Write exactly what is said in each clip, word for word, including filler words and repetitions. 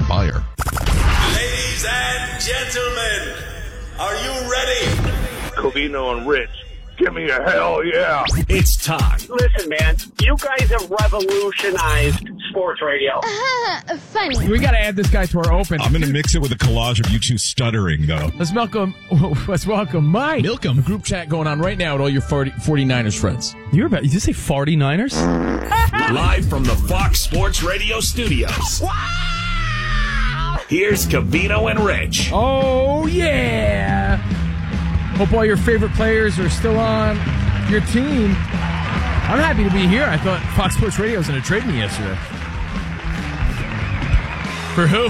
first-time buyer. Ladies and gentlemen, are you ready? Covino and Rich, give me a hell yeah. It's time. Listen, man, you guys have revolutionized sports radio. Uh, funny. We got to add this guy to our open. I'm going to mix it with a collage of you two stuttering, though. Let's welcome, let's welcome Mike. Milkum. The group chat going on right now with all your forty, 49ers friends. You're about, did you say forty-niners? Live from the Fox Sports Radio studios. Wow! Here's Covino and Rich. Oh, yeah. Hope all your favorite players are still on your team. I'm happy to be here. I thought Fox Sports Radio was going to trade me yesterday. For who?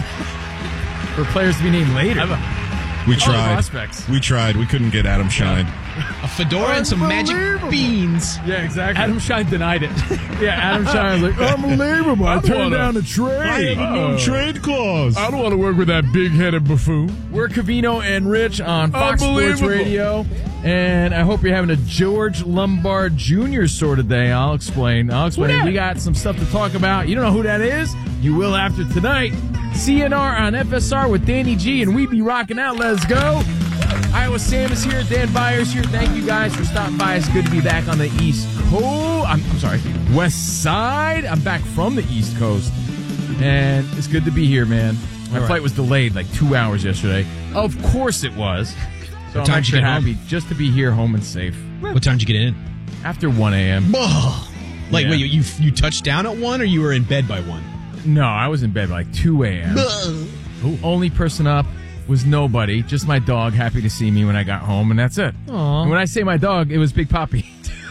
For players to be named later. We All the tried. prospects. We tried. We couldn't get Adam Shine. A fedora and some magic beans. Yeah, exactly. Adam Shine denied it. Yeah, Adam Shine was like, unbelievable. I, I turned wanna, down the trade. I have no trade clause. I don't want to work with that big-headed buffoon. We're Covino and Rich on Fox Sports Radio, and I hope you're having a George Lombard Junior sort of day. I'll explain. I'll explain. We got some stuff to talk about. You don't know who that is? You will after tonight. C N R on F S R with Danny G, and we be rocking out. Let's go. Iowa Sam is here. Dan Byers here. Thank you guys for stopping by. It's good to be back on the East Coast. I'm, I'm sorry, West Side. I'm back from the East Coast, and it's good to be here, man. My All flight right. was delayed like two hours yesterday. Of course it was. So What I'm time did you extra get home? happy just to be here, home and safe. What time did you get in? After one a.m. Like, Yeah. wait, you, you you touched down at one, or you were in bed by one? No, I was in bed by like two a.m. Only person up was nobody, just my dog happy to see me when I got home, and that's it. And when I say my dog, it was Big Poppy.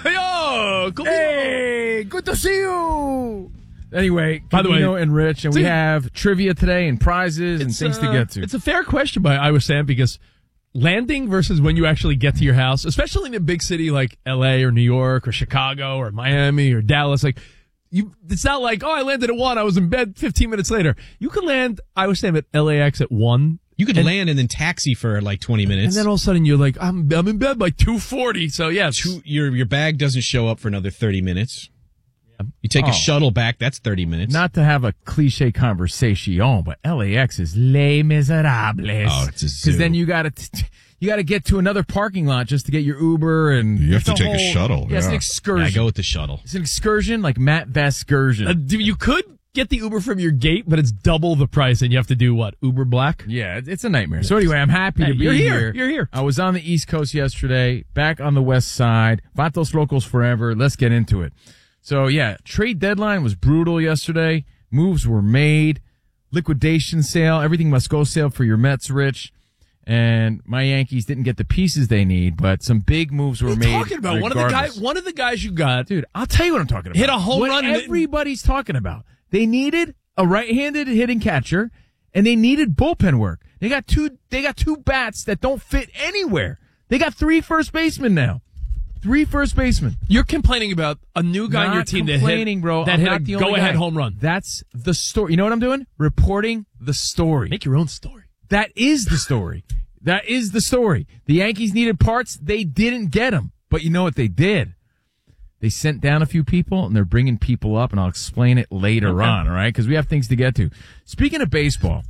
Yo, cool. Hey, good to see you. Anyway, By the way- Covino and Rich, and we Dude. have trivia today and prizes and things to uh, get to. It's a fair question by Iowa Sam because landing versus when you actually get to your house, especially in a big city like L A or New York or Chicago or Miami or Dallas, like you, it's not like, oh, I landed at one, I was in bed fifteen minutes later. You can land, Iowa Sam, at L A X at one. You could and, land and then taxi for like twenty and minutes. then all of a sudden you're like, I'm I'm in bed by two forty. So yeah, Two, your your bag doesn't show up for another thirty minutes. You take Oh. a shuttle back, that's thirty minutes. Not to have a cliche conversation, but L A X is Les Miserables. Oh, it's a zoo. Because then you got to you got to get to another parking lot just to get your Uber, and You have it's to take a whole- shuttle, Yeah, it's an yeah. excursion. Yeah, go with the shuttle. It's an excursion like Matt Vasgersian. Uh, do- you could get the Uber from your gate, but it's double the price, and you have to do what? Uber Black? Yeah, it- it's a nightmare. So anyway, I'm happy Hey, to be you're here. here. You're here. I was on the East Coast yesterday, back on the West Side. Vatos Locos forever. Let's get into it. So yeah, trade deadline was brutal yesterday. Moves were made. Liquidation sale. Everything must go sale for your Mets, Rich. And my Yankees didn't get the pieces they need, but some big moves were What are made. you talking about? One of the regardless. guys, one of the guys you got, Dude, I'll tell you what I'm talking about. Hit a home what run and- everybody's talking about. They needed a right-handed hitting catcher, and they needed bullpen work. They got two. They got two bats that don't fit anywhere. They got three first basemen now. Three first basemen. You're complaining about a new guy Not on your team that complaining, hit, bro. that I'm hit not a the only go-ahead guy. home run. That's the story. You know what I'm doing? Reporting the story. Make your own story. That is the story. That is the story. The Yankees needed parts. They didn't get them. But you know what they did? They sent down a few people, and they're bringing people up, and I'll explain it later Okay. on, all right? Because we have things to get to. Speaking of baseball,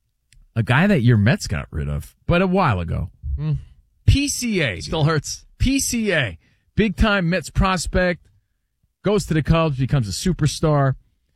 a guy that your Mets got rid of, but a while ago. Mm. P C A. Still hurts. P C A. Big-time Mets prospect. Goes to the Cubs, becomes a superstar.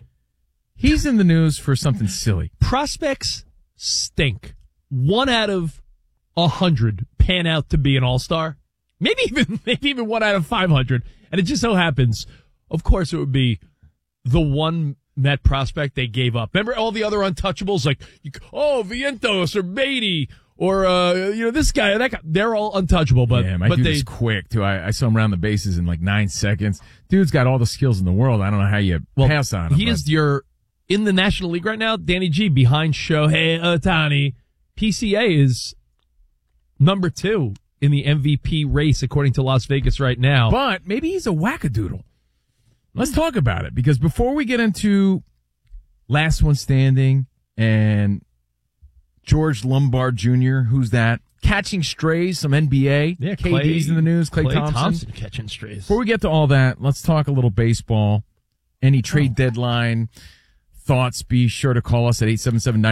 He's in the news for something silly. Prospects stink. One out of a hundred pan out to be an all-star. Maybe even maybe even one out of five hundred. And it just so happens, of course, it would be the one Met prospect they gave up. Remember all the other untouchables, like you, oh Vientos or Beatty or uh, you know this guy, that guy. They're all untouchable, but yeah, my but dude they is quick too. I, I saw him around the bases in like nine seconds. Dude's got all the skills in the world. I don't know how you well, pass on him. He but- is your in the National League right now. Danny G behind Shohei Ohtani. P C A is number two in the M V P race according to Las Vegas right now. But maybe he's a wackadoodle. Let's talk about it, because before we get into Last One Standing and George Lombard Junior, who's that? Catching strays, some N B A. yeah, K D's in the news, Klay, Klay Thompson. Thompson catching strays. Before we get to all that, let's talk a little baseball. Any trade Oh. deadline thoughts, be sure to call us at eight seven seven